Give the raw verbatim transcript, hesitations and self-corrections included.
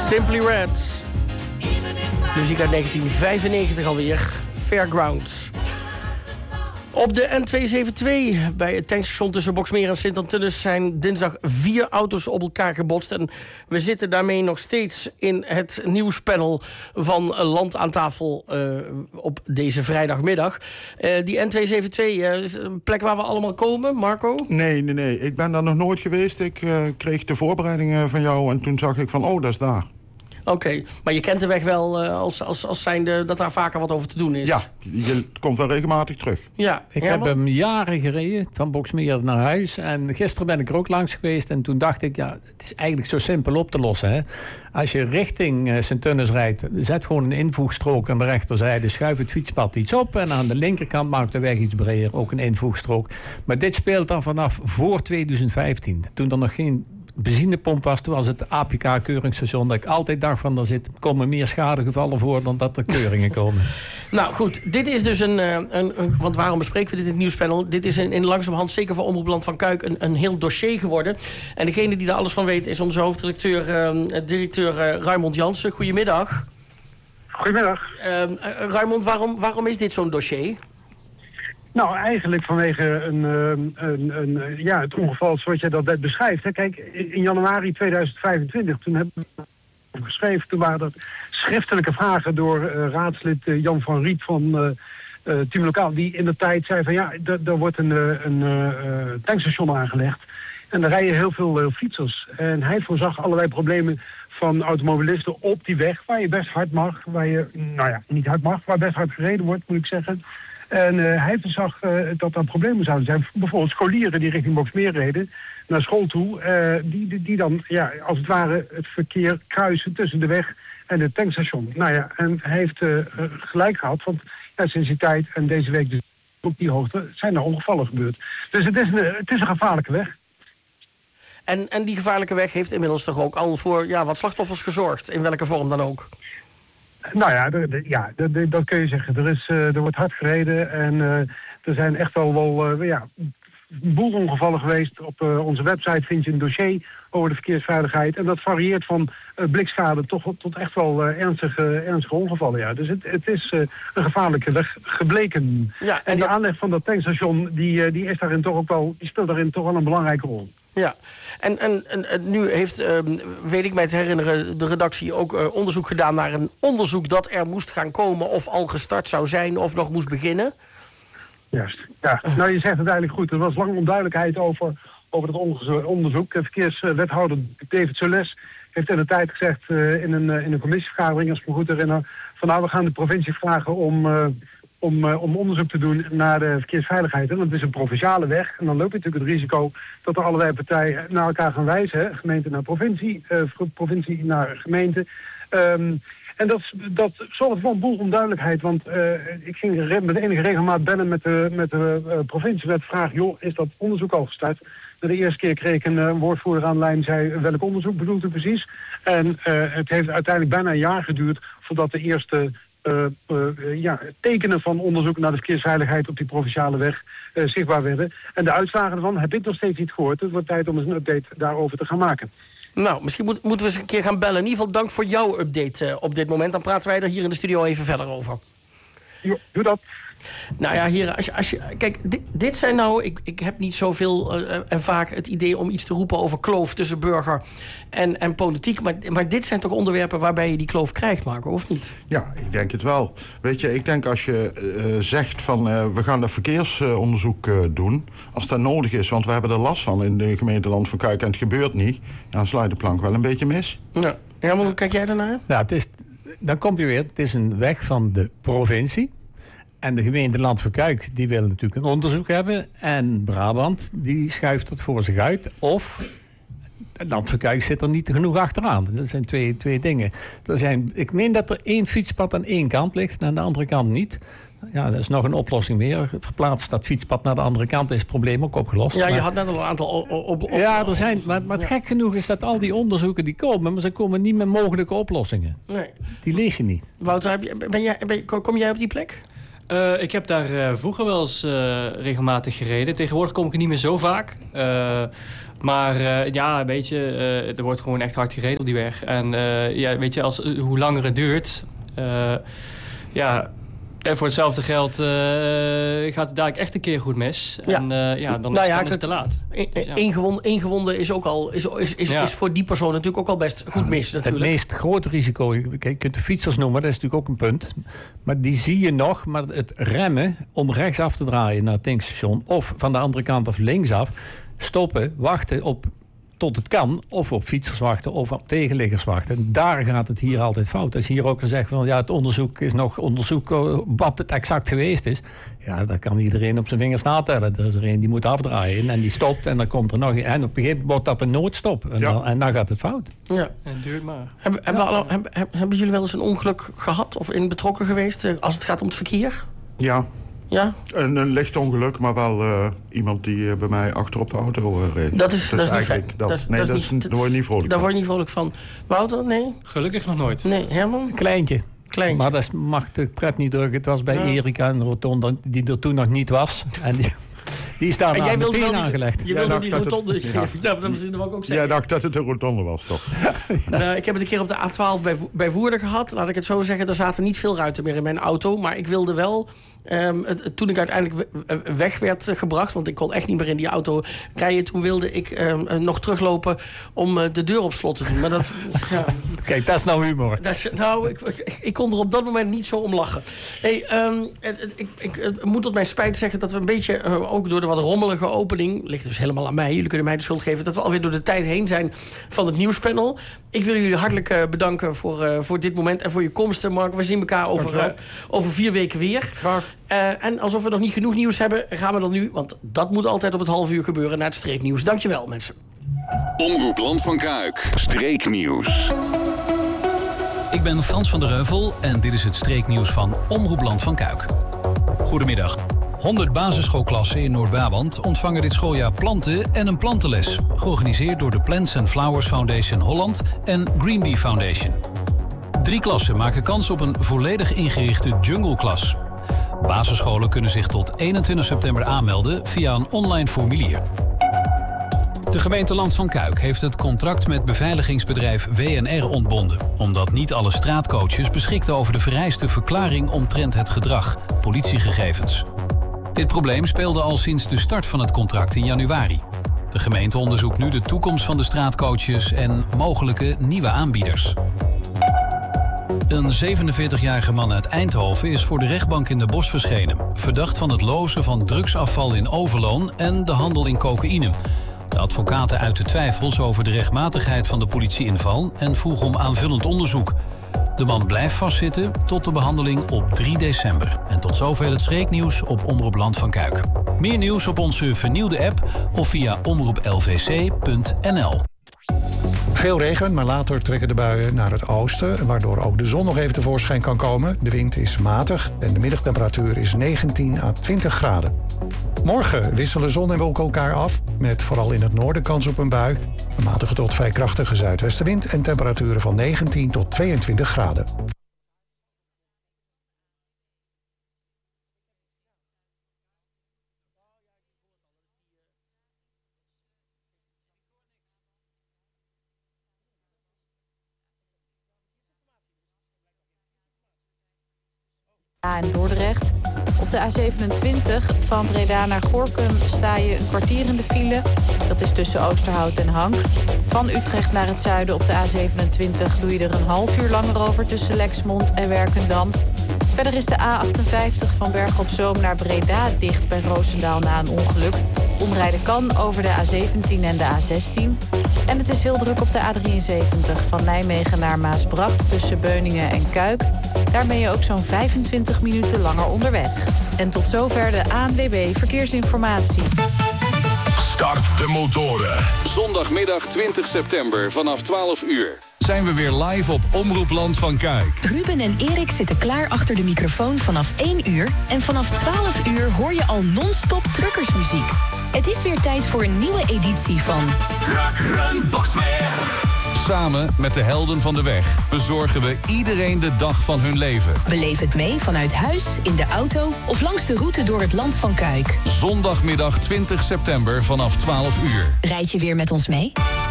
Simply Red. Muziek uit negentien vijfennegentig alweer. Fairgrounds. Op de N tweehonderdzevenentwintig bij het tankstation tussen Boxmeer en Sint-Antunes zijn dinsdag vier auto's op elkaar gebotst. En we zitten daarmee nog steeds in het nieuwspanel van Land aan tafel uh, op deze vrijdagmiddag. Uh, die N tweehonderdzevenentwintig uh, is een plek waar we allemaal komen, Marco? Nee, nee, nee. Ik ben daar nog nooit geweest. Ik uh, kreeg de voorbereidingen van jou en toen zag ik van, oh, dat is daar. Oké, okay, maar je kent de weg wel uh, als, als, als zijnde dat daar vaker wat over te doen is. Ja, je komt wel regelmatig terug. Ja, ik Herman? heb hem jaren gereden, van Boxmeer naar huis. En gisteren ben ik er ook langs geweest. En toen dacht ik, ja, het is eigenlijk zo simpel op te lossen. Hè? Als je richting uh, Sint-Tunis rijdt, zet gewoon een invoegstrook aan de rechterzijde. Schuif het fietspad iets op. En aan de linkerkant maakt de weg iets breder, ook een invoegstrook. Maar dit speelt dan vanaf voor twintig vijftien. Toen er nog geen benzinepomp was, toen was het A P K-keuringsstation. Dat ik altijd dacht van, er zit, komen meer schadegevallen voor dan dat er keuringen komen. Nou goed, dit is dus een, een, een... Want waarom bespreken we dit in het nieuwspanel? Dit is in, in langzamerhand, zeker voor Omroep Land van Kuik, een, een heel dossier geworden. En degene die daar alles van weet is onze hoofddirecteur, uh, directeur uh, Raymond Jansen. Goedemiddag. Goedemiddag. Uh, uh, Raymond, waarom, waarom is dit zo'n dossier? Nou, eigenlijk vanwege een, een, een, een, ja, het ongeval zoals jij dat net beschrijft. Hè. Kijk, in januari tweeduizend vijfentwintig, toen hebben we geschreven, toen waren er schriftelijke vragen door uh, raadslid uh, Jan van Riet van uh, uh, Team Lokaal, die in de tijd zei van ja, er wordt een, een uh, tankstation aangelegd. En daar rijden heel veel uh, fietsers. En hij voorzag allerlei problemen van automobilisten op die weg, waar je best hard mag, waar je, nou ja, niet hard mag, waar best hard gereden wordt, moet ik zeggen. En uh, hij zag uh, dat er problemen zouden zijn. Bijvoorbeeld scholieren die richting Boxmeer reden naar school toe. Uh, die, die, die dan, ja, als het ware, het verkeer kruisen tussen de weg en het tankstation. Nou ja, en hij heeft uh, gelijk gehad. Want ja, sinds die tijd en deze week dus op die hoogte zijn er ongevallen gebeurd. Dus het is een, het is een gevaarlijke weg. En, en die gevaarlijke weg heeft inmiddels toch ook al voor ja, wat slachtoffers gezorgd. In welke vorm dan ook. Nou ja, de, de, ja de, de, dat kun je zeggen. Er, is, uh, er wordt hard gereden en uh, er zijn echt al wel uh, ja, een boel ongevallen geweest. Op uh, onze website vind je een dossier over de verkeersveiligheid. En dat varieert van uh, blikschade tot, tot echt wel uh, ernstige, ernstige ongevallen. Ja. Dus het, het is uh, een gevaarlijke weg gebleken. Ja, en, en die dat... aanleg van dat tankstation, die, uh, die, is daarin toch ook wel, die speelt daarin toch wel een belangrijke rol. Ja, en, en, en, en nu heeft, uh, weet ik mij te herinneren, de redactie ook uh, onderzoek gedaan naar een onderzoek dat er moest gaan komen of al gestart zou zijn of nog moest beginnen. Juist, ja. Nou, je zegt het eigenlijk goed. Er was lang onduidelijkheid over, over het onderzoek. De verkeerswethouder David Soles heeft in de tijd gezegd uh, in, een, uh, in een commissievergadering, als ik me goed herinner, van nou, we gaan de provincie vragen om... Uh, Om, uh, om onderzoek te doen naar de verkeersveiligheid. En dat is een provinciale weg. En dan loop je natuurlijk het risico dat er allerlei partijen naar elkaar gaan wijzen. Hè? Gemeente naar provincie, uh, provincie naar gemeente. Um, en dat, dat zorgt voor een boel onduidelijkheid. Want uh, ik ging met enige regelmaat bellen met de, met de uh, provincie met de vraag, joh, is dat onderzoek al gestart? De eerste keer kreeg ik een uh, woordvoerder aan de lijn, zei welk onderzoek bedoelt u precies? En uh, het heeft uiteindelijk bijna een jaar geduurd voordat de eerste... Uh, uh, ja, tekenen van onderzoek naar de verkeersveiligheid op die provinciale weg uh, zichtbaar werden. En de uitslagen ervan heb ik nog steeds niet gehoord. Het wordt tijd om eens een update daarover te gaan maken. Nou, misschien moet, moeten we eens een keer gaan bellen. In ieder geval dank voor jouw update uh, op dit moment. Dan praten wij er hier in de studio even verder over. Jo, doe dat. Nou ja, heren, als je, als je, kijk, dit, dit zijn nou... Ik, ik heb niet zoveel uh, en vaak het idee om iets te roepen over kloof tussen burger en, en politiek. Maar, maar dit zijn toch onderwerpen waarbij je die kloof krijgt, Marco, of niet? Ja, ik denk het wel. Weet je, ik denk als je uh, zegt van uh, we gaan een verkeersonderzoek uh, doen, als dat nodig is, want we hebben er last van in de gemeente Land van Kuik en het gebeurt niet, dan sluit de plank wel een beetje mis. Ja, ja, maar hoe kijk jij daarnaar? Ja, het is, dan kom je weer, het is een weg van de provincie. En de gemeente Land van Kuik, die wil natuurlijk een onderzoek hebben. En Brabant, die schuift het voor zich uit. Of Land van Kuik zit er niet genoeg achteraan. Dat zijn twee, twee dingen. Er zijn, ik meen dat er één fietspad aan één kant ligt en aan de andere kant niet. Ja, dat is nog een oplossing meer. Verplaatst dat fietspad naar de andere kant is het probleem ook opgelost. Ja, je maar, had net al een aantal... Op, op, op, ja, er zijn, maar, maar het gek genoeg is dat al die onderzoeken die komen, maar ze komen niet met mogelijke oplossingen. Nee. Die lees je niet. Wouter, heb je, ben jij, ben, kom jij op die plek? Uh, ik heb daar uh, vroeger wel eens uh, regelmatig gereden. Tegenwoordig kom ik er niet meer zo vaak. Uh, maar uh, ja, weet je, uh, er wordt gewoon echt hard gereden op die weg. En uh, ja, weet je, als, uh, hoe langer het duurt... Uh, ja, en voor hetzelfde geld uh, gaat het dadelijk echt een keer goed mis. Ja. En uh, ja, dan, nou ja, dan is het te laat. Eén dus, ja. gewonde, gewonde is ook al is, is, is, ja. is voor die persoon natuurlijk ook al best goed mis. Natuurlijk. Het meest grote risico, je kunt de fietsers noemen, dat is natuurlijk ook een punt. Maar die zie je nog, maar het remmen om rechtsaf te draaien naar het tankstation of van de andere kant of linksaf, stoppen, wachten op tot het kan, of op fietsers wachten of op tegenliggers wachten. Daar gaat het hier altijd fout. Als hier ook gezegd van ja, het onderzoek is nog onderzoek wat het exact geweest is. Ja, dan kan iedereen op zijn vingers natellen. Er is er een die moet afdraaien en die stopt en dan komt er nog een. En op een gegeven moment wordt dat een noodstop. En, ja. dan, en dan gaat het fout. Ja. En het duurt maar. Hebben, hebben, ja. alle, hebben, hebben jullie wel eens een ongeluk gehad of in betrokken geweest als het gaat om het verkeer? Ja. Ja? Een, een licht ongeluk, maar wel uh, iemand die uh, bij mij achterop de auto uh, reed. Dat is, dus dat is niet fijn. Dat, dat, nee, dat, dat, is, niet, daar word je niet vrolijk daar van. word je niet vrolijk van. Wouter, nee? Gelukkig nog nooit. Nee, Herman? Kleintje. Kleintje. Maar dat mag de pret niet drukken. Het was bij ja. Erika een rotonde die er toen nog niet was. En die, die is daar meteen die, aangelegd. Je wilde die rotonde... Het, ja. Ja, dat wou ik ook zeggen. Jij dacht dat het een rotonde was, toch? uh, ik heb het een keer op de A twaalf bij, bij Woerden gehad. Laat ik het zo zeggen. Er zaten niet veel ruiten meer in mijn auto. Maar ik wilde wel... Um, het, toen ik uiteindelijk weg werd uh, gebracht... want ik kon echt niet meer in die auto rijden... toen wilde ik um, uh, nog teruglopen om uh, de deur op slot te doen. Maar dat, ja. Kijk, dat is nou humor. Dat is, nou, ik, ik, ik kon er op dat moment niet zo om lachen. Hey, um, ik, ik, ik moet tot mijn spijt zeggen dat we een beetje... Uh, ook door de wat rommelige opening... ligt dus helemaal aan mij, jullie kunnen mij de schuld geven... dat we alweer door de tijd heen zijn van het nieuwspanel. Ik wil jullie hartelijk uh, bedanken voor, uh, voor dit moment... en voor je komst, Mark. We zien elkaar over, uh, over vier weken weer. Graag. Uh, en alsof we nog niet genoeg nieuws hebben, gaan we dan nu... want dat moet altijd op het half uur gebeuren naar het streeknieuws. Dankjewel, mensen. Omroep Land van Kuik. Streeknieuws. Ik ben Frans van der Heuvel en dit is het streeknieuws van Omroep Land van Kuik. Goedemiddag. honderd basisschoolklassen in Noord-Brabant ontvangen dit schooljaar planten en een plantenles. Georganiseerd door de Plants and Flowers Foundation Holland en Greenbee Foundation. Drie klassen maken kans op een volledig ingerichte jungleklas. Basisscholen kunnen zich tot eenentwintig september aanmelden via een online formulier. De gemeente Land van Kuik heeft het contract met beveiligingsbedrijf W N R ontbonden, omdat niet alle straatcoaches beschikten over de vereiste verklaring omtrent het gedrag, politiegegevens. Dit probleem speelde al sinds de start van het contract in januari. De gemeente onderzoekt nu de toekomst van de straatcoaches en mogelijke nieuwe aanbieders. Een zevenenveertigjarige man uit Eindhoven is voor de rechtbank in de Bosch verschenen. Verdacht van het lozen van drugsafval in Overloon en de handel in cocaïne. De advocaten uitten twijfels over de rechtmatigheid van de politieinval en vroegen om aanvullend onderzoek. De man blijft vastzitten tot de behandeling op drie december. En tot zover het streeknieuws op Omroep Land van Kuik. Meer nieuws op onze vernieuwde app of via omroep l v c punt n l. Veel regen, maar later trekken de buien naar het oosten, waardoor ook de zon nog even tevoorschijn kan komen. De wind is matig en de middagtemperatuur is negentien à twintig graden. Morgen wisselen zon en wolken elkaar af, met vooral in het noorden kans op een bui. Een matige tot vrij krachtige zuidwestenwind en temperaturen van negentien tot tweeëntwintig graden. In Dordrecht. Op de A zevenentwintig van Breda naar Gorinchem sta je een kwartier in de file. Dat is tussen Oosterhout en Hank. Van Utrecht naar het zuiden op de A zevenentwintig doe je er een half uur langer over tussen Lexmond en Werkendam. Verder is de A achtenvijftig van Bergen op Zoom naar Breda dicht bij Roosendaal na een ongeluk. Omrijden kan over de A zeventien en de A zestien. En het is heel druk op de A drieënzeventig van Nijmegen naar Maasbracht tussen Beuningen en Kuik. Daar ben je ook zo'n vijfentwintig minuten langer onderweg. En tot zover de A N W B Verkeersinformatie. Start de motoren. Zondagmiddag twintig september vanaf twaalf uur. Zijn we weer live op Omroep Land van Kuik. Ruben en Erik zitten klaar achter de microfoon vanaf één uur. En vanaf twaalf uur hoor je al non-stop truckersmuziek. Het is weer tijd voor een nieuwe editie van... Truckeren Boxmeer. Samen met de helden van de weg bezorgen we iedereen de dag van hun leven. Beleef het mee vanuit huis, in de auto of langs de route door het land van Kuik. Zondagmiddag twintig september vanaf twaalf uur. Rijd je weer met ons mee?